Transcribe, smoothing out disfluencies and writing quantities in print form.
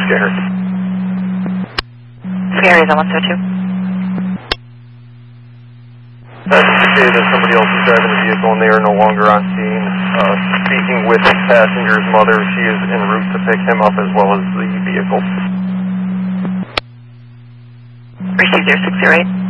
Gary. Gary is on 102. That's indicated that somebody else is driving the vehicle and they are no longer on scene. Speaking with the passenger's mother, she is en route to pick him up as well as the vehicle. Receive 0608.